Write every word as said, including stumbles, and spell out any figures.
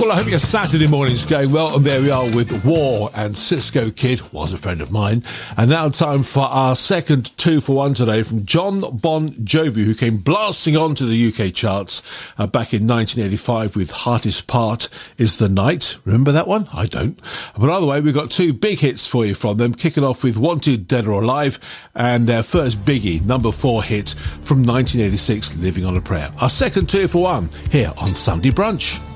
Well, I hope your Saturday morning's going well, and there we are with War and Cisco Kid, was a friend of mine. And now time for our second two for one today from John Bon Jovi, who came blasting onto the U K charts uh, back in nineteen eighty-five with Hardest Part Is the Night. Remember that one? I don't. But either way, we've got two big hits for you from them, kicking off with Wanted, Dead or Alive, and their first biggie, number four hit from nineteen eighty-six, Living on a Prayer. Our second two for one here on Sunday Brunch.